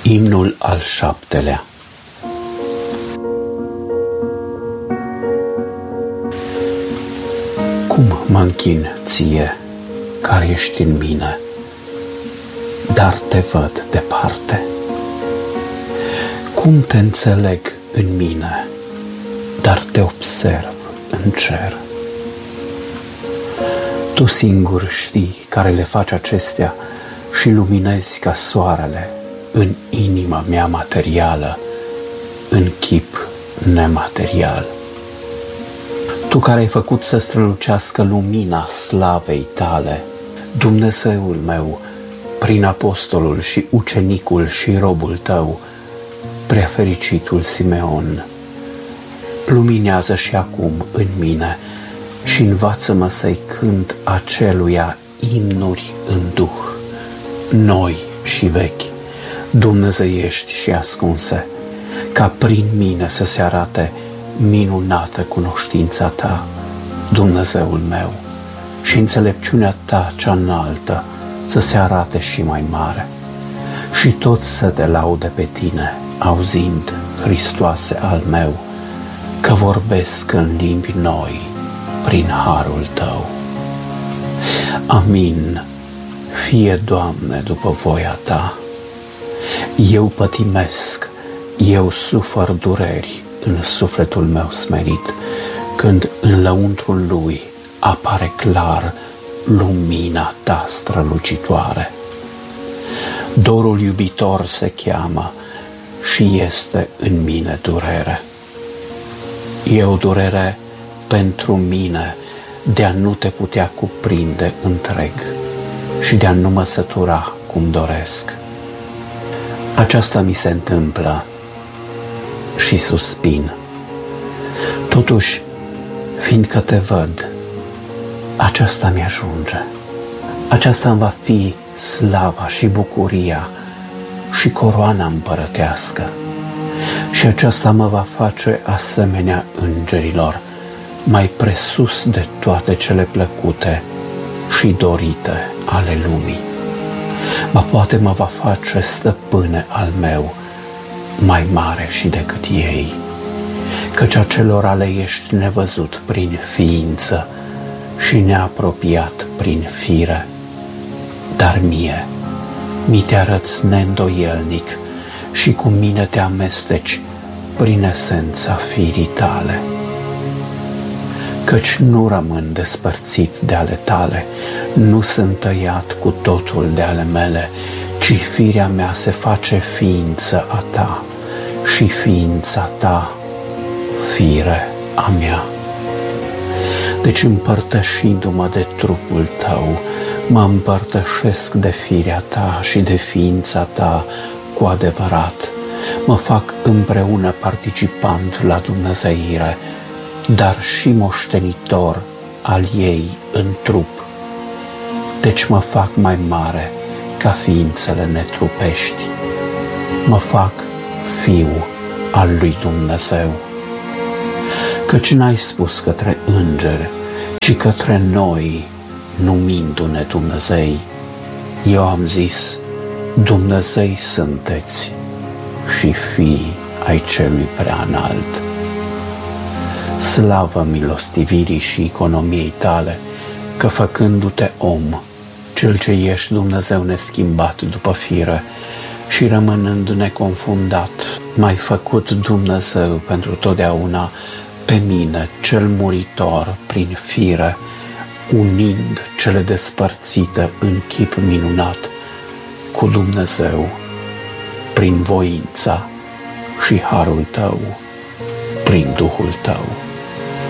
Imnul al 7-lea. Cum mă închin ție, care ești în mine, dar te văd departe? Cum te înțeleg în mine, dar te observ în cer? Tu singur știi care le faci acestea și luminezi ca soarele în inima mea materială, în chip nematerial. Tu care ai făcut să strălucească lumina slavei tale, Dumnezeul meu, prin apostolul și ucenicul și robul tău, preafericitul Simeon, luminează și acum în mine și învață-mă să-i cânt aceluia imnuri în duh, noi și vechi, dumnezeiești și ascunse, ca prin mine să se arate minunată cunoștința ta, Dumnezeul meu, și înțelepciunea ta cea înaltă să se arate și mai mare, și toți să te laude pe tine, auzind, Hristoase al meu, că vorbesc în limbi noi prin harul tău. Amin. Fie, Doamne, după voia ta. Eu pătimesc, eu sufăr dureri în sufletul meu smerit, când în lăuntrul lui apare clar lumina ta strălucitoare. Dorul iubitor se cheamă și este în mine durere. E o durere pentru mine de a nu te putea cuprinde întreg și de a nu mă sătura cum doresc. Aceasta mi se întâmplă și suspin. Totuși, fiindcă te văd, aceasta mi-ajunge. Aceasta îmi va fi slava și bucuria și coroana împărătească. Și aceasta mă va face asemenea îngerilor, mai presus de toate cele plăcute și dorite ale lumii. Ba poate mă va face stăpâne al meu, mai mare și decât ei, căci acelora le ești nevăzut prin ființă și neapropiat prin fire, dar mie mi te arăți neîndoielnic și cu mine te amesteci prin esența firii tale. Căci nu rămân despărțit de ale tale, nu sunt tăiat cu totul de ale mele, ci firea mea se face ființă a ta și ființa ta fire a mea. Deci împărtășindu-mă de trupul tău, mă împărtășesc de firea ta și de ființa ta cu adevărat. Mă fac împreună participant la dumnezeire, dar și moștenitor al ei în trup. Deci mă fac mai mare ca ființele netrupești. Mă fac fiu al lui Dumnezeu. Căci n-ai spus către îngeri, ci către noi, numindu-ne Dumnezei. Eu am zis, Dumnezei sunteți și fii ai celui prea înalt. Slavă milostivirii și economiei tale, că făcându-te om, cel ce ești Dumnezeu neschimbat după fire și rămânând neconfundat, m-ai făcut Dumnezeu pentru totdeauna pe mine, cel muritor prin fire, unind cele despărțite în chip minunat cu Dumnezeu, prin voința și harul tău, prin Duhul tău.